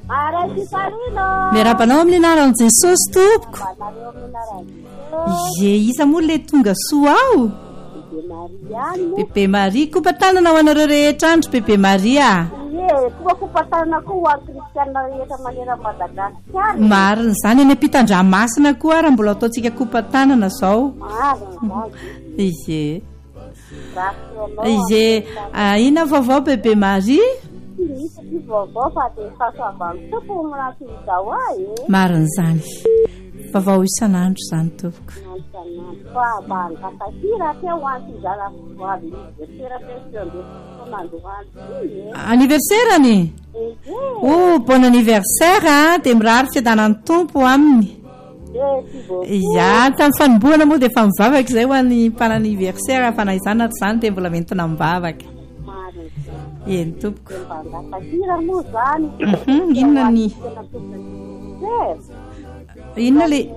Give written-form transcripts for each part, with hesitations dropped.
miarabanao amin'ny anaran'i Jesosy tompoko. Ye isa moa le tonga soa ao Bebe Maria kopatanana ho anareo rehetra andro Bebe Maria. Marina izany any ampitan-dramasina koa raha mbola ataontsika kopatanana zao. Iye ina vaovao Bebe Maria? Marina izany vaovao isan'andro izany tompoko. Anniversaire-any? Oh, bon anniversaire dia mirary fiadanan'ny tompo aminy. Ya tamin'ny fanombohana moa dia efa mivavaka izay ho an'ny mpananiversaire fa na izany na tsy izany dia mbola mentina mivavaka. Eny tompoko. Inona ny inona le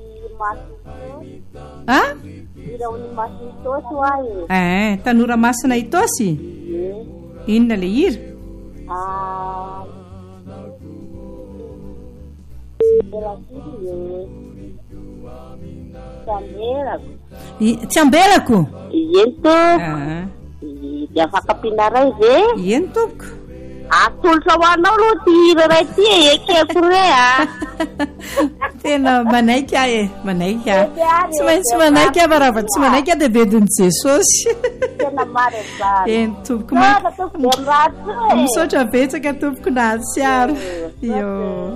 Tanora Masina Itosy. Inona le hira? Tsiambelako. Ento. Dia afaka ampianaray ve? Eny tompoko. Atolotra ho anao aloha ty hira iray ty ekeko re Tena manaika manaika. Tsy maintsy manaika barava tsy manaika dia bedin'i Jesosy. Tena marina. Eny tompoko. Misaotra betsaka tompoko na tsiaro. Yo.